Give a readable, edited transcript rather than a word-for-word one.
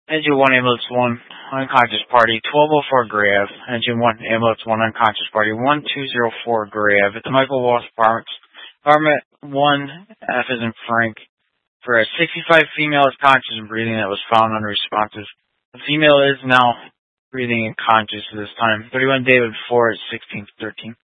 Engine 1, ambulance 1, unconscious party, 1204 Gray Ave. Engine 1, ambulance 1, unconscious party, 1204 Gray Ave. At the Michael Walsh Apartment 1, F as in Frank. For a 65 female is conscious and breathing that was found unresponsive. The female is now breathing and conscious at this time. 31 David 4 at 1613.